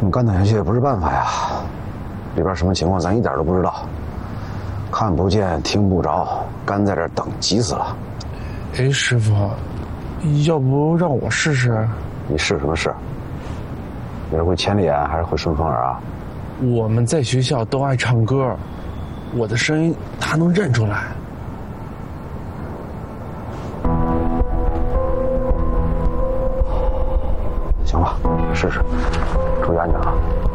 这么干等下去也不是办法呀，里边什么情况咱一点都不知道，看不见听不着，干在这儿等急死了。 哎，师傅，要不让我试试？ 你试什么试？你是会千里眼还是会顺风耳啊？ 我们在学校都爱唱歌，我的声音他能认出来。 行吧，试试，注意安全啊。